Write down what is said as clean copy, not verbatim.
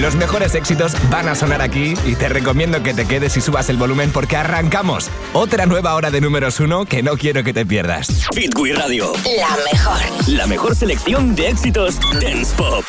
Los mejores éxitos van a sonar aquí y te recomiendo que te quedes y subas el volumen porque arrancamos otra nueva hora de números 1 que no quiero que te pierdas. Hit We Radio. La mejor. La mejor selección de éxitos Dance Pop.